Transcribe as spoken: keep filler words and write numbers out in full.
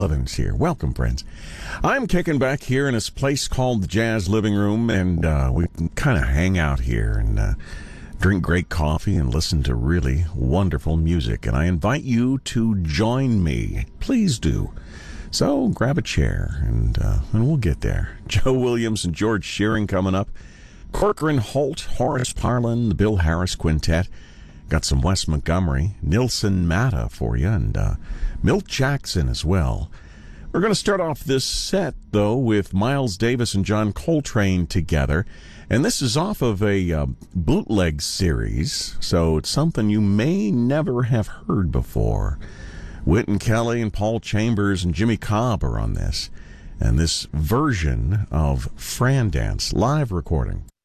Evans here. Welcome, friends. I'm kicking back here in this place called the Jazz Living Room, and uh, we can kind of hang out here and uh, drink great coffee and listen to really wonderful music. And I invite you to join me. Please do. So grab a chair, and uh, and we'll get there. Joe Williams and George Shearing coming up. Corcoran Holt, Horace Parlan, the Bill Harris Quintet. Got some Wes Montgomery, Nilsson Matta for you, and uh, Milt Jackson as well. We're going to start off this set, though, with Miles Davis and John Coltrane together. And this is off of a uh, bootleg series, so it's something you may never have heard before. Wynton Kelly and Paul Chambers and Jimmy Cobb are on this. And this version of Fran Dance, live recording.